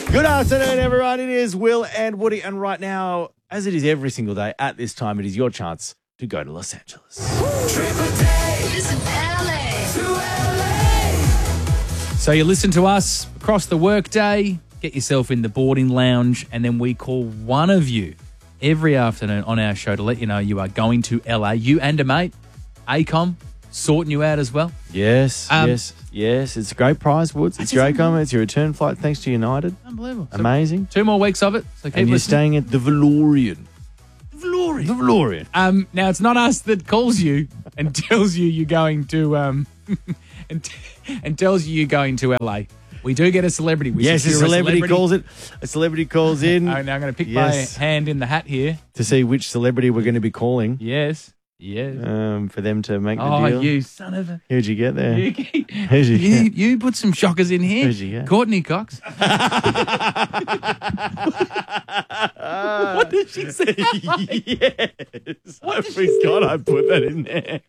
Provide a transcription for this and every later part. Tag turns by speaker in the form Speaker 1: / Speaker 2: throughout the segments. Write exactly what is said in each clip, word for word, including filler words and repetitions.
Speaker 1: Good afternoon, everyone. It is Will and Woody, and right now, as it is every single day at this time, it is your chance to go to Los Angeles.
Speaker 2: Listen to L A. To L A.
Speaker 3: So you listen to us across the workday, get yourself in the boarding lounge, and then we call one of you every afternoon on our show to let you know you are going to L A. You and a mate, ACOM, sorting you out as well.
Speaker 1: Yes,
Speaker 3: Um,
Speaker 1: yes, yes. It's a great prize, Woods. It's your ACOM. It's your return flight thanks to United.
Speaker 3: Unbelievable. So
Speaker 1: Amazing.
Speaker 3: two more weeks of it, so keep
Speaker 1: And you're
Speaker 3: listening.
Speaker 1: staying at the Valorian.
Speaker 3: Valorian.
Speaker 1: The Valorian.
Speaker 3: Um, now, it's not us that calls you and tells you you're going to, um, and, and tells you you're going to L A. We do get a celebrity. We
Speaker 1: Yes, a
Speaker 3: secure
Speaker 1: celebrity, calls it. A celebrity calls in
Speaker 3: Oh, now I'm going to pick
Speaker 1: Yes.
Speaker 3: my hand in the hat here.
Speaker 1: to see which celebrity we're going to be calling
Speaker 3: Yes. Yes.
Speaker 1: um, for them to make the
Speaker 3: oh,
Speaker 1: deal.
Speaker 3: you son of a...
Speaker 1: Who'd you get there?
Speaker 3: You,
Speaker 1: Who'd you
Speaker 3: you,
Speaker 1: get?
Speaker 3: you put some shockers in here.
Speaker 1: Who'd you get?
Speaker 3: Courtney Cox. What did she say?
Speaker 1: Yes. I forgot I put that in there.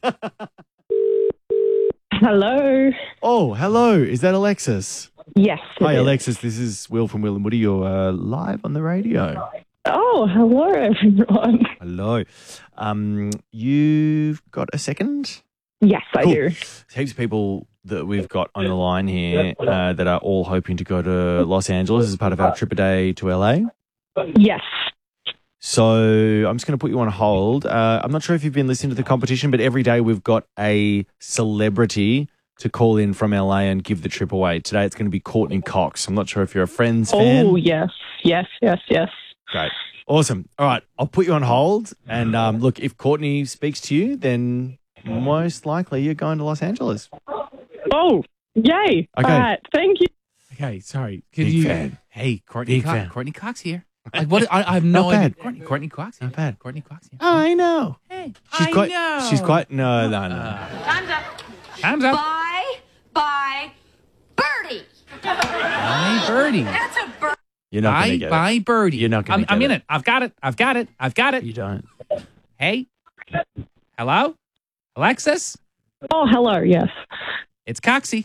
Speaker 4: Hello.
Speaker 1: Oh, hello. Is that Alexis?
Speaker 4: Yes. it
Speaker 1: Hi,
Speaker 4: is.
Speaker 1: Alexis. This is Will from Will and Woody. You're uh, live on the radio.
Speaker 4: Oh, hello, everyone.
Speaker 1: Hello. Um, you've got a second?
Speaker 4: Yes, I
Speaker 1: Cool.
Speaker 4: do.
Speaker 1: Heaps of people that we've got on the line here uh, that are all hoping to go to Los Angeles as part of our trip a day to L A.
Speaker 4: Yes.
Speaker 1: So I'm just going to put you on hold. Uh, I'm not sure if you've been listening to the competition, but every day we've got a celebrity to call in from L A and give the trip away. Today it's going to be Courtney Cox. I'm not sure if you're a Friends fan.
Speaker 4: Oh, yes. Yes, yes, yes.
Speaker 1: Great. Awesome. All right. I'll put you on hold. And um, look, if Courtney speaks to you, then most likely you're going to Los Angeles.
Speaker 4: Oh, yay.
Speaker 1: Okay.
Speaker 4: All right. Thank you.
Speaker 3: Okay, sorry. Could
Speaker 1: Big
Speaker 3: you?
Speaker 1: fan.
Speaker 3: Hey, Courtney
Speaker 1: Big
Speaker 3: Cox.
Speaker 1: fan.
Speaker 3: Courtney Cox here. Like what? I, I have no
Speaker 1: Not
Speaker 3: idea.
Speaker 1: bad.
Speaker 3: Courtney, Courtney Cox here.
Speaker 1: Not bad.
Speaker 3: Courtney Cox here.
Speaker 1: Oh, I know.
Speaker 3: Hey,
Speaker 1: She's
Speaker 3: I
Speaker 1: quite,
Speaker 3: know.
Speaker 1: she's quite, no, no, no.
Speaker 2: Time's up.
Speaker 3: Time's up.
Speaker 2: Bye. Bye. Birdie.
Speaker 3: Bye, Birdie.
Speaker 2: That's a bird.
Speaker 1: You're not going to
Speaker 3: Bye,
Speaker 1: get
Speaker 3: bye, Birdie.
Speaker 1: You're not gonna
Speaker 3: I'm,
Speaker 1: get
Speaker 3: I'm in
Speaker 1: it.
Speaker 3: it. I've got it. I've got it. I've got
Speaker 1: it.
Speaker 3: it.
Speaker 1: You don't.
Speaker 3: Hey, hello, Alexis.
Speaker 4: Oh, hello. Yes.
Speaker 3: It's Coxie.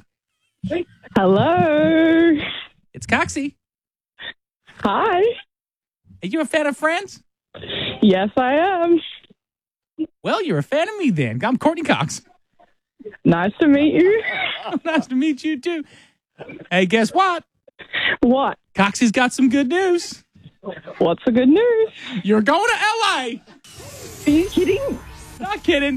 Speaker 4: Hello.
Speaker 3: It's Coxie.
Speaker 4: Hi.
Speaker 3: Are you a fan of Friends?
Speaker 4: Yes, I am.
Speaker 3: Well, you're a fan of me then. I'm Courtney Cox.
Speaker 4: Nice to meet you.
Speaker 3: Nice to meet you too. Hey, guess what?
Speaker 4: What?
Speaker 3: Coxie's got some good news.
Speaker 4: What's the good news?
Speaker 3: You're going to L A.
Speaker 4: Are you kidding?
Speaker 3: Not kidding.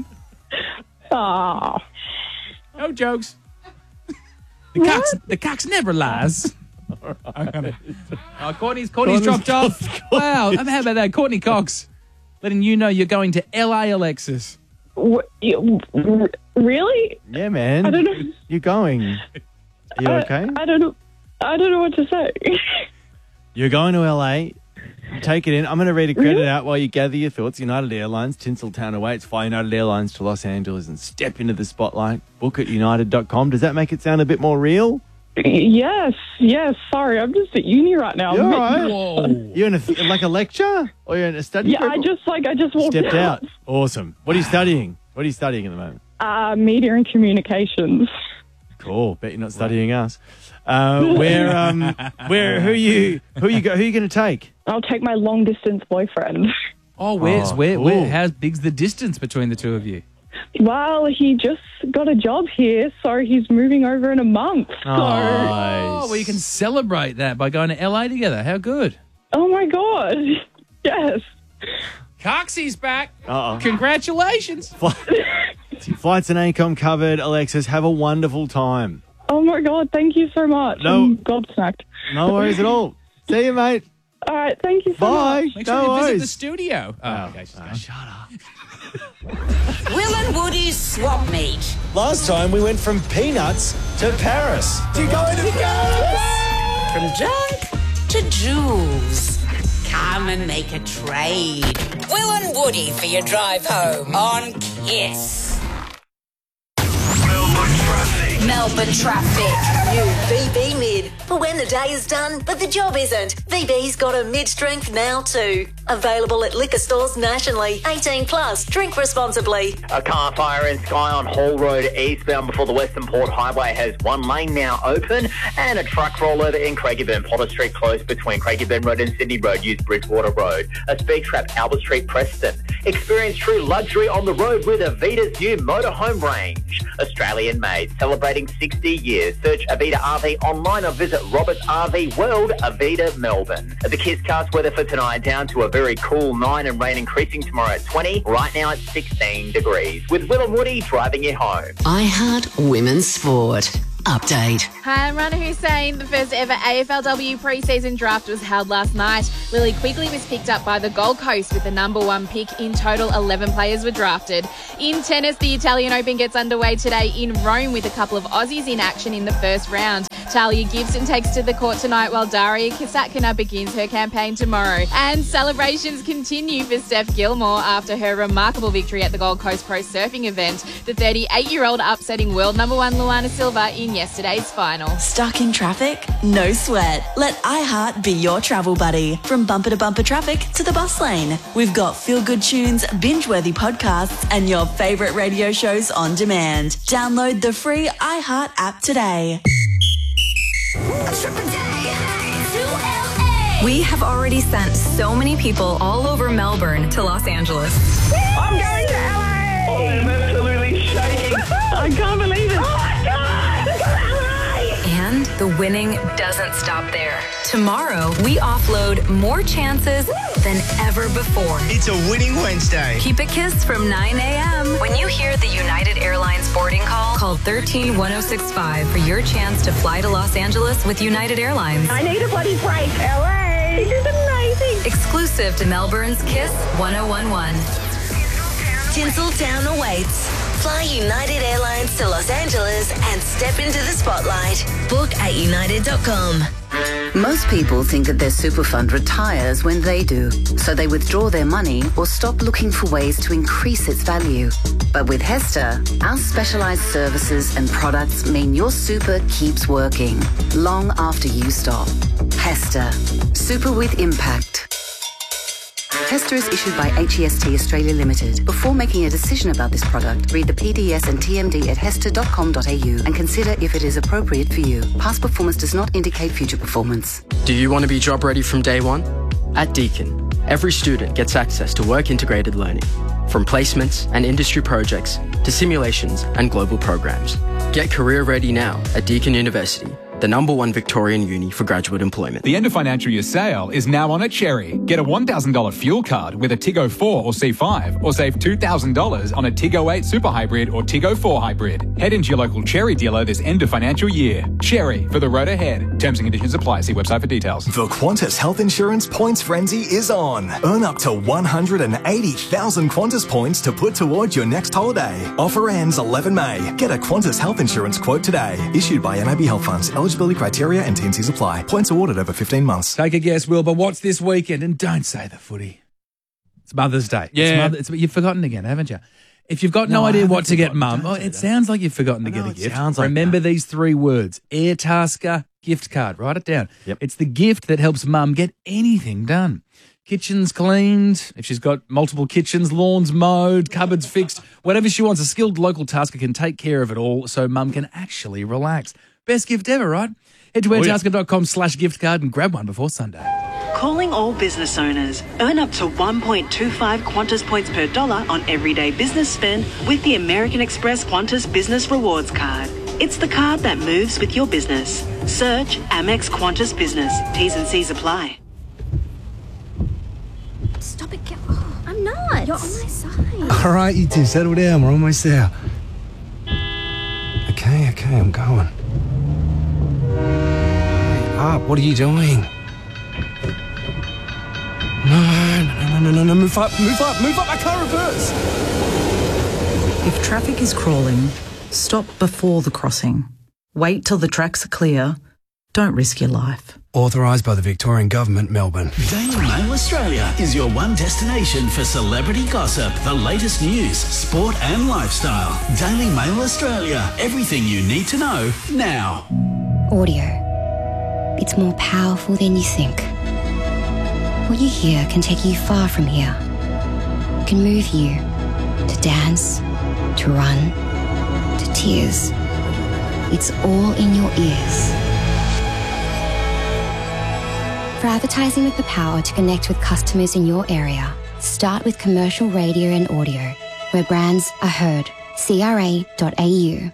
Speaker 4: Oh.
Speaker 3: No jokes. The Cox, the Cox never lies. I'm gonna- Oh, Courtney's, Courtney's
Speaker 1: Courtney's
Speaker 3: dropped off. Wow, how about that? Courtney Cox, letting you know you're going to L A, Alexis.
Speaker 4: Wh- you- r- Really?
Speaker 1: Yeah, man.
Speaker 4: I don't know.
Speaker 1: You're going. Are you
Speaker 4: I-
Speaker 1: okay?
Speaker 4: I don't know. I don't know what to say.
Speaker 1: You're going to L A. Take it in. I'm going to read a credit out while you gather your thoughts. United Airlines, Tinseltown awaits. Fly United Airlines to Los Angeles and step into the spotlight. Book at united dot com. Does that make it sound a bit more real?
Speaker 4: Yes, yes. Sorry, I'm just at uni right now.
Speaker 1: You're
Speaker 4: I'm
Speaker 1: all
Speaker 4: meant-
Speaker 1: right.
Speaker 3: Whoa.
Speaker 1: You're in a, like a lecture? Or you're in a study
Speaker 4: Yeah,
Speaker 1: group?
Speaker 4: I just like I just walked
Speaker 1: Stepped out. Awesome. What are you studying? What are you studying at the moment?
Speaker 4: Uh, media and communications.
Speaker 1: Cool. Bet you're not studying us. Uh, where, um, where, who you, who you go, who you going to take?
Speaker 4: I'll take my long distance boyfriend.
Speaker 3: Oh, where's
Speaker 1: Oh,
Speaker 3: where,
Speaker 1: cool.
Speaker 3: where? How big's the distance between the two of you?
Speaker 4: Well, he just got a job here, so he's moving over in a month. So,
Speaker 1: Nice.
Speaker 3: Oh, well, you can celebrate that by going to L A together. How good.
Speaker 4: oh my god, yes.
Speaker 3: Coxie's back.
Speaker 1: Uh-oh.
Speaker 3: Congratulations.
Speaker 1: Flights and ACOM covered. Alexis, have a wonderful time.
Speaker 4: Oh my god, thank you so much.
Speaker 1: No.
Speaker 4: I'm gobsmacked.
Speaker 1: No worries at all. See you, mate.
Speaker 4: All right, thank you so
Speaker 1: Bye.
Speaker 4: much.
Speaker 3: Make sure
Speaker 1: No
Speaker 3: you visit
Speaker 1: worries.
Speaker 3: the studio. Oh,
Speaker 1: Oh,
Speaker 3: okay. She's
Speaker 1: oh,
Speaker 3: gone.
Speaker 1: shut up.
Speaker 5: Will and Woody's swap meet.
Speaker 1: Last time we went from peanuts to Paris. Do you go into Paris?
Speaker 5: From Jack to Jules. Come and make a trade. Will and Woody for your drive home on Kiss. Melbourne traffic. New V B Mid. For when the day is done, but the job isn't. V B's got a mid-strength now too. Available at liquor stores nationally. eighteen plus. Drink responsibly.
Speaker 6: A car fire in Skye on Hall Road eastbound before the Western Port Highway has one lane now open, and a truck rollover in Craigieburn. Potter Street closed between Craigieburn Road and Sydney Road. Use Bridgewater Road. A speed trap Albert Street Preston. Experience true luxury on the road with Avita's new motorhome range. Australian made, celebrating sixty years. Search Avita R V online or visit Roberts R V World, Avita Melbourne. The Kiss Cast weather for tonight down to a very cool nine and rain increasing tomorrow at twenty. Right now it's sixteen degrees. With Will and Woody driving you home.
Speaker 5: iHeart Women's Sport. Update.
Speaker 7: Hi, I'm Rana Hussein. The first ever A F L W pre-season draft was held last night. Lily Quigley was picked up by the Gold Coast with the number one pick. In total, eleven players were drafted. In tennis, the Italian Open gets underway today in Rome with a couple of Aussies in action in the first round. Talia Gibson takes to the court tonight while Daria Kasatkina begins her campaign tomorrow. And celebrations continue for Steph Gilmore after her remarkable victory at the Gold Coast Pro Surfing event. The thirty-eight-year-old upsetting world number one Luana Silva in yesterday's final.
Speaker 8: Stuck in traffic? No sweat. Let iHeart be your travel buddy. From bumper to bumper traffic to the bus lane. We've got feel-good tunes, binge-worthy podcasts, and your favourite radio shows on demand. Download the free iHeart app today.
Speaker 9: We have already sent so many people all over Melbourne to Los Angeles.
Speaker 4: I'm going to L A!
Speaker 6: Oh, I'm absolutely shaking.
Speaker 4: I can't believe it. Oh my God! Let's go to L A!
Speaker 9: And the winning doesn't stop there. Tomorrow, we offload more chances than ever before.
Speaker 10: It's a winning Wednesday.
Speaker 9: Keep it Kiss from nine a.m. When you hear the United Airlines boarding call, call one three one oh six five for your chance to fly to Los Angeles with United Airlines.
Speaker 4: I need a bloody break. L A! This is amazing.
Speaker 9: Exclusive to Melbourne's Kiss one oh one one.
Speaker 5: Tinseltown awaits. Fly United Airlines to Los Angeles and step into the spotlight. Book at united dot com.
Speaker 11: Most people think that their super fund retires when they do, so they withdraw their money or stop looking for ways to increase its value. But with Hester, our specialised services and products mean your super keeps working long after you stop. Hester. Super with impact. Hester is issued by H E S T Australia Limited. Before making a decision about this product, read the P D S and T M D at hester dot com dot a u and consider if it is appropriate for you. Past performance does not indicate future performance.
Speaker 12: Do you want to be job ready from day one? At Deakin, every student gets access to work-integrated learning, from placements and industry projects to simulations and global programs. Get career ready now at Deakin University, the number one Victorian uni for graduate employment.
Speaker 13: The end of financial year sale is now on at Cherry. Get a one thousand dollars fuel card with a Tiggo four or C five, or save two thousand dollars on a Tiggo eight Super Hybrid or Tiggo four Hybrid. Head into your local Cherry dealer this end of financial year. Cherry, for the road ahead. Terms and conditions apply. See website for details.
Speaker 14: The Qantas Health Insurance Points Frenzy is on. Earn up to one hundred eighty thousand Qantas points to put towards your next holiday. Offer ends eleven May. Get a Qantas Health Insurance quote today. Issued by N A B Health Funds. Eligibility criteria and T and Cs apply. Points awarded over fifteen months.
Speaker 3: Take a guess, Will, but what's this weekend? And don't say the footy. It's Mother's Day.
Speaker 1: Yeah.
Speaker 3: It's Mother, it's, you've forgotten again, haven't you? If you've got no,
Speaker 1: No, I
Speaker 3: idea
Speaker 1: haven't
Speaker 3: what to get
Speaker 1: forgotten.
Speaker 3: mum, oh,
Speaker 1: Don't say
Speaker 3: it
Speaker 1: that.
Speaker 3: sounds like you've forgotten to
Speaker 1: I
Speaker 3: get
Speaker 1: know,
Speaker 3: a
Speaker 1: it
Speaker 3: gift.
Speaker 1: sounds like
Speaker 3: Remember
Speaker 1: that.
Speaker 3: these three words. Airtasker gift card. Write it down.
Speaker 1: Yep.
Speaker 3: It's the gift that helps mum get anything done. Kitchens cleaned, if she's got multiple kitchens, lawns mowed, cupboards fixed, whatever she wants, a skilled local tasker can take care of it all so mum can actually relax. Best gift ever, right? Head to
Speaker 1: Oh, yeah.
Speaker 3: airtasker dot com slash gift card and grab one before Sunday.
Speaker 15: Calling all business owners. Earn up to one point two five Qantas points per dollar on everyday business spend with the American Express Qantas Business Rewards Card. It's the card that moves with your business. Search Amex Qantas Business. T's and C's apply.
Speaker 16: Stop it, Kel. Oh, I'm not. You're on my side.
Speaker 17: All right, you two, settle down. We're almost there. Okay, okay, I'm going. Hurry up, what are you doing? No, no, no, no, no, no, move up, move up, move up, I can't reverse.
Speaker 18: If traffic is crawling, stop before the crossing. Wait till the tracks are clear. Don't risk your life.
Speaker 17: Authorised by the Victorian Government, Melbourne.
Speaker 10: Daily Mail Australia is your one destination for celebrity gossip, the latest news, sport and lifestyle. Daily Mail Australia. Everything you need to know now.
Speaker 19: Audio. It's more powerful than you think. What you hear can take you far from here. It can move you to dance, to run, to tears. It's all in your ears. For advertising with the power to connect with customers in your area, start with commercial radio and audio, where brands are heard. C R A dot A U.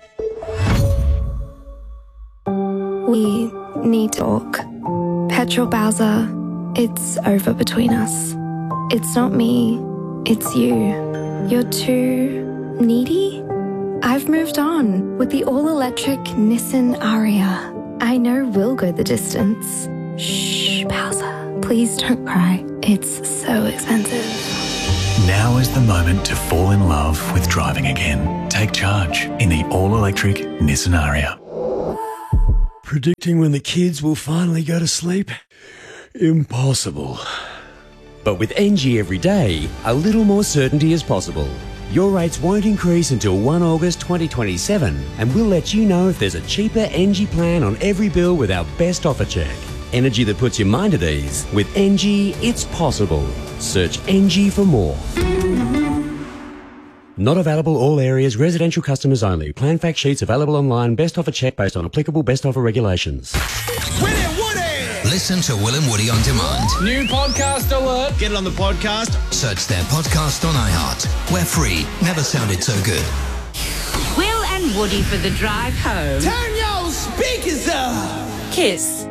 Speaker 20: We need to talk. Petrol Bowser, it's over between us. It's not me, it's you. You're too needy? I've moved on with the all-electric Nissan Ariya. I know we'll go the distance. Shh, Bowser, please don't cry. It's so expensive.
Speaker 21: Now is the moment to fall in love with driving again. Take charge in the all-electric Nissan Ariya.
Speaker 17: Predicting when the kids will finally go to sleep? Impossible.
Speaker 22: But with N G Everyday, a little more certainty is possible. Your rates won't increase until the first of August twenty twenty-seven, and we'll let you know if there's a cheaper N G plan on every bill with our best offer check. Energy that puts your mind at ease. With N G, it's possible. Search N G for more. Not available all areas, residential customers only. Plan fact sheets available online. Best offer check based on applicable best offer regulations.
Speaker 23: Listen to Will and Woody on demand.
Speaker 3: New podcast alert.
Speaker 1: Get it on the podcast.
Speaker 23: Search their podcast on iHeart. We're free. Never sounded so good.
Speaker 24: Will and Woody for the drive home.
Speaker 25: Turn your speakers up.
Speaker 24: Kiss.